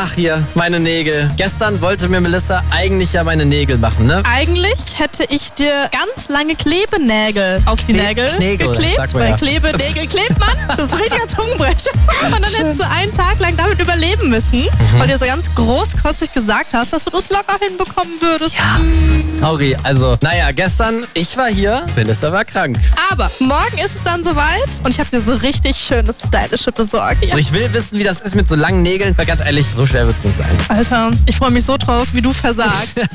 Ach hier, meine Nägel. Gestern wollte mir Melissa eigentlich ja meine Nägel machen, ne? Eigentlich hätte ich dir ganz lange Klebenägel auf die Nägel Knägel, geklebt. sagt man Weil ja. Klebenägel klebt man. Das ist ein richtiger Zungenbrecher. Und dann hättest du einen Tag lang damit überleben müssen, weil du so ganz großkotzig gesagt hast, dass du das locker hinbekommen würdest. Ja, sorry. Also, naja, gestern, ich war hier, Melissa war krank. Aber morgen ist es dann soweit und ich habe dir so richtig schöne stylische besorgt. Ja. So, ich will wissen, wie das ist mit so langen Nägeln, weil ganz ehrlich, so schwer wird's nicht sein. Alter, ich freue mich so drauf, wie du versagst.